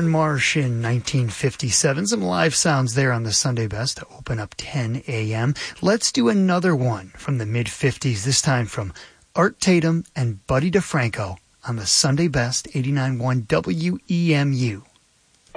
John Marsh in 1957. Some live sounds there on the Sunday Best to open up 10 a.m. Let's do another one from the mid-50s, this time from Art Tatum and Buddy DeFranco on the Sunday Best 89.1 WEMU.